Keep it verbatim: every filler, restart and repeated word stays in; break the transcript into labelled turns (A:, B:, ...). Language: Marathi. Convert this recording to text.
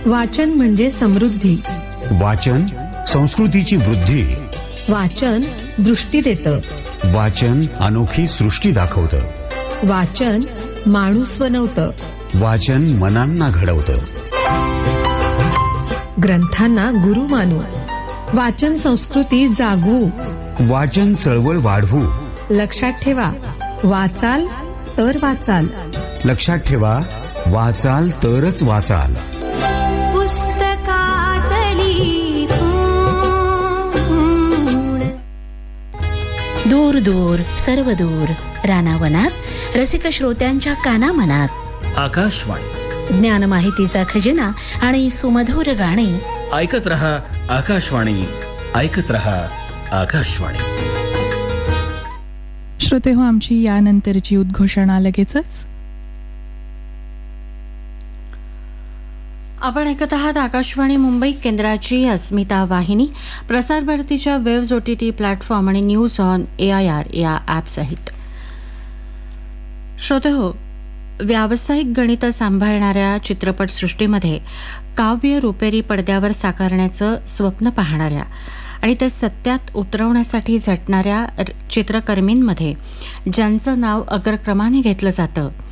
A: वाचन म्हणजे समृद्धी.
B: वाचन संस्कृतीची वृद्धी.
A: वाचन दृष्टी देतं.
B: वाचन अनोखी सृष्टी दाखवतं.
A: वाचन माणूस बनवतं.
B: वाचन मनांना घडवतं.
A: ग्रंथांना गुरु मानू. वाचन संस्कृती जागवू.
B: वाचन चळवळ वाढवू.
A: लक्षात ठेवा, वाचाल तर वाचाल.
B: लक्षात ठेवा, वाचाल तरच वाचाल.
C: पुस्तकातली खूण.
D: दूर दूर सर्व दूर रानावनात रसिक श्रोत्यांच्या कानामनात.
E: आकाशवाणी
D: ज्ञान माहितीचा खजिना आणि सुमधुर गाणी.
E: ऐकत रहा आकाशवाणी. ऐकत रहा आकाशवाणी.
F: श्रोते हो, आमची यानंतरची उद्घोषणा लगेचच.
D: आपण ऐकत आहात आकाशवाणी मुंबई केंद्राची अस्मिता वाहिनी. प्रसार भारतीच्या waves O T T platform आणि news on A I R या ॲपसहित. श्रोते हो, व्यावसायिक गणित सांभाळणाऱ्या चित्रपटसृष्टीमध्ये काव्य रुपेरी पडद्यावर साकारण्याचं स्वप्न पाहणाऱ्या आणि ते सत्यात उतरवण्यासाठी झटणाऱ्या चित्रकर्मींमध्ये ज्यांचं नाव अग्रक्रमाने घेतलं जातं